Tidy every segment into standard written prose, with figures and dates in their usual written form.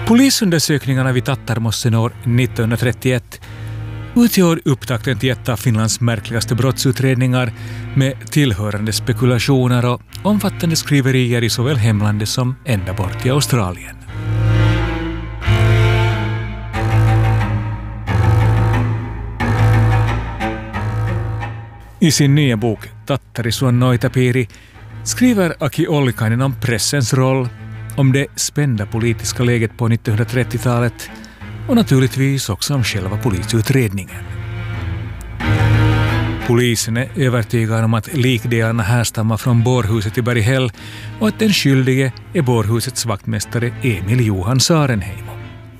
Polisundersökningarna vid Tattarmossen år 1931 utgör upptakten till ett av Finlands märkligaste brottsutredningar med tillhörande spekulationer och omfattande skriverier i såväl hemlandet som ända bort i Australien. I sin nya bok Tattarisuon Noitapiri skriver Aki Ollikainen om pressens roll, om det spända politiska läget på 1930-talet och naturligtvis också om själva polisutredningen. Polisen är övertygad om att likdelarna härstammar från bårhuset i Berghäll och att den skyldige är bårhusets vaktmästare Emil Johan Sarenheimo.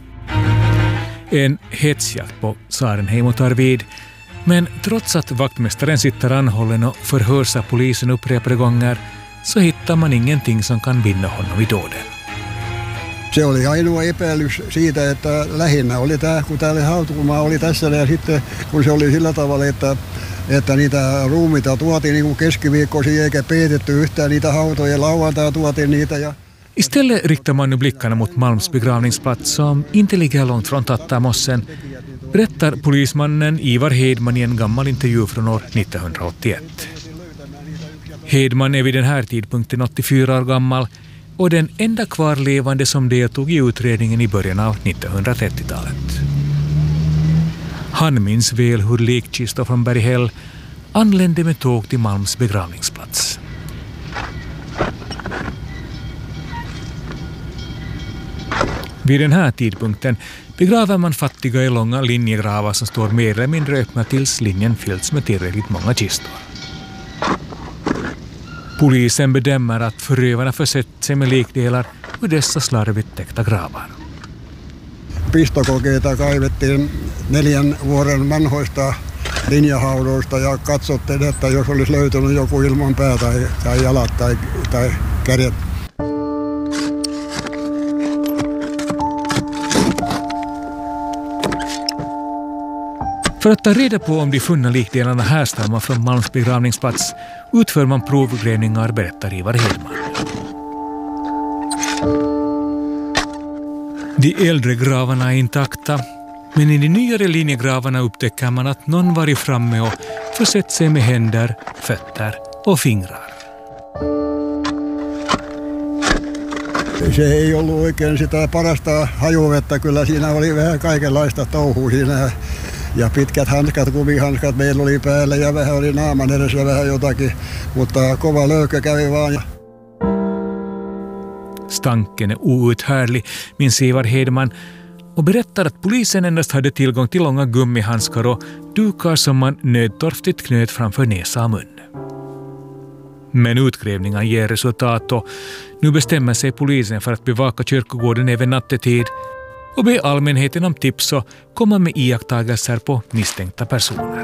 En hetsjakt på Sarenheimo tar vid, men trots att vaktmästaren sitter anhållen och förhörs av polisen upprepade gånger så hittar man ingenting som kan binda honom i dåden. Se oli ainoa epäilys siitä, että lähinnä oli tämä, kun täällä hautausmaa oli tässä ja sitten kun se oli sillä tavalla, että niitä ruumiita tuotiin niin kuin keskiviikkoisin eikä peitetty yhtään niitä hautoja, lauantai tuotiin niitä ja Istället riktar man nu blickarna mot Malms begravningsplats som inte ligger långt från Tattarmossen, berättar polismannen Ivar Hedman i en gammal intervju från år 1981. Hedman är vid den här tidpunkten 84 år gammal och den enda kvarlevande som deltog i utredningen i början av 1930-talet. Han minns väl hur likkistor från Berghäll anlände med tåg till Malms begravningsplats. Vid den här tidpunkten begraver man fattiga i långa linjegravar som står mer eller mindre öppna tills linjen fyllts med tillräckligt många kistor. Polisen bedömer att förövarna försett sig med likdelar ur dessa slarvigt täckta gravar. Pistokokeita kaivettiin 4 vuoden vanhoista linjahaudoista ja katsottiin, että jos olisi löytynyt joku ilman pää tai jalat tai kädet. För att ta reda på om de funna likdelarna härstammar från Malms begravningsplats utför man provgrävningar, berättar Ivar Hedman. De äldre gravarna är intakta, men i de nyare linjegravarna upptäcker man att någon varit framme och försett sig med händer, fötter och fingrar. Se ei ollut oikein sitä parasta hajuvettä, kyllä siinä oli vähän kaikenlaista touhua siinä. Ja pitkät hanskat, kumihanskat meillä oli päällä ja vähän oli naaman edessä vähän jotakin, mutta kova löykkä kävi vaan. Stanken är outhärdlig, minns Ivar Hedman, och berättar att polisen endast hade tillgång till långa gummihandskar och dukar som man nödtorftigt knöt framför näsa och mun. Men utgrävningen ger resultat och nu bestämmer sig polisen för att bevaka kyrkogården även nattetid och be allmänheten om tips och komma med iakttagelser på misstänkta personer.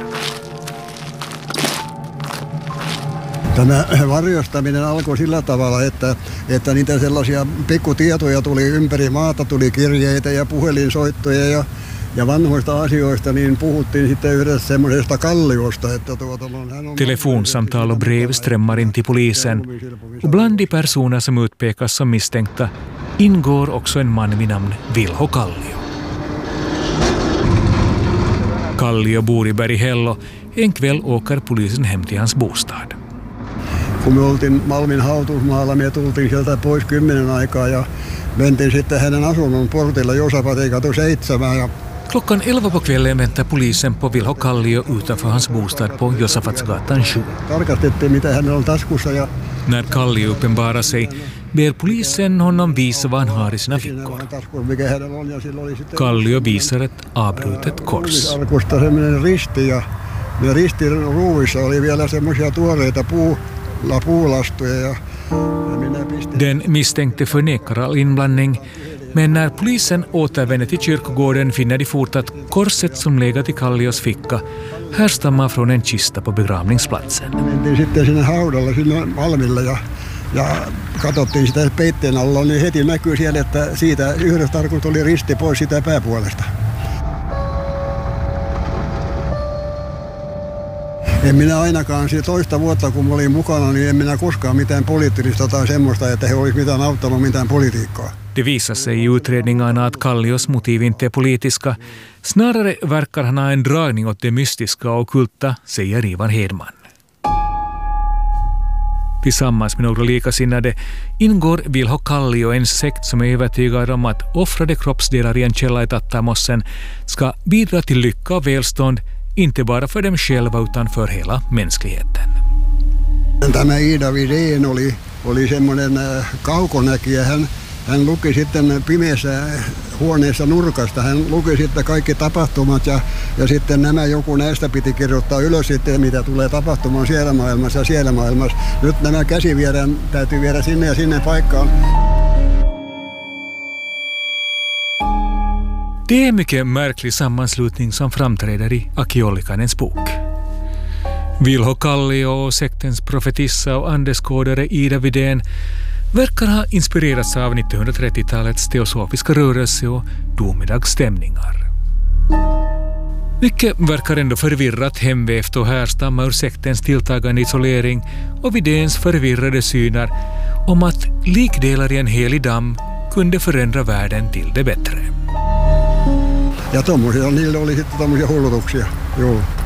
Tämä varjostaminen alkoi sillä tavalla, että niitä sellaisia pikkutietoja tuli ympäri maata, tuli kirjeitä ja puhelinsoittoja ja vanhoista asioista, niin puhuttiin sitten yhdessä semmoisesta kalliosta. Telefonsamtal och brev strömmar in till polisen och bland de personer som utpekas som misstänkta ingår också en man vid namn Vilho Kallio. Kallio bor i Berghäll och en kväll åker polisen hem till hans bostad. Kun me oltiin Malmin hautuusmaalla, me tultiin sieltä pois 10 aikaa ja mentiin sitten hänen asunnon portilla Josafatin katu 7. Ja Klockan 11 på kvällen väntar polisen på Vilho Kallio utanför hans bostad på Josafatsgatan 7. Tarkastettiin, mitä hänellä on taskussa ja När Kallio uppenbarar sig ber polisen honom visa vad han har i sina fickor. Kallio visar ett avbrutet kors. Arkusta semmoinen risti ja ne ristin ruuissa oli vielä semmoisia tuoreita puulastuja ja minä pistin. Den misstänkte förnekar all inblandning, men när polisen återvänder till kyrkogården finner de fort att korset som legat i Kallios ficka härstammar från en kista på begravningsplatsen. Mentiin sitten sinne haudalla sinne Malmille ja katsottiin sitä peitteen alla, niin heti näkyy siellä, että siitä yhdestä arkusta oli risti pois sitä pääpuolesta. En minä ainakaan toista vuotta, kun olin mukana, niin en minä koskaan mitään poliittista tai semmoista, että he olisi mitään auttanut mitään politiikkaa. Det visar sig i utredningarna att Kallios motiv inte är politiska. Snarare verkar han ha en dragning åt det mystiska och ockulta, säger Ivar Hedman. Tillsammans med några likasinnade ingår Vilho Kallio, en sekt som är övertygad om att offrade kroppsdelar i en källa i Tattamossen ska bidra till lycka och välstånd, inte bara för dem själva utan för hela mänskligheten. Tämä Ida Widén oli semmoinen kaukonäkijä. Hän luki sitten pimeässä huoneessa nurkasta. Hän luki sitten kaikki tapahtumat ja sitten joku näistä piti kirjoittaa ylös sitten, mitä tulee tapahtumaan siellä maailmassa ja siellä maailmassa. Nyt nämä täytyy viedä sinne ja sinne paikkaan. Det är en mycket märklig sammanslutning som framträder i Aki Ollikanens bok. Vilho Kallio och sektens profetissa och andeskådare Ida Widén verkar ha inspirerats av 1930-talets teosofiska rörelse och domedagsstämningar. Mycket verkar ändå förvirrat hemvävt och härstamma ur sektens tilltagande isolering och Widéns förvirrade syner om att likdelar i en helig damm kunde förändra världen till det bättre. Ja niillä oli sitten tommosia hullutuksia, joo.